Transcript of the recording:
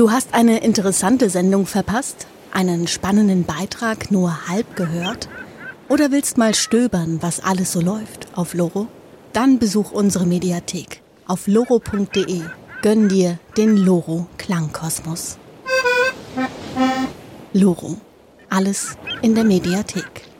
Du hast eine interessante Sendung verpasst? Einen spannenden Beitrag nur halb gehört? Oder willst mal stöbern, was alles so läuft auf Loro? Dann besuch unsere Mediathek auf loro.de. Gönn dir den Loro Klangkosmos. Loro. Alles in der Mediathek.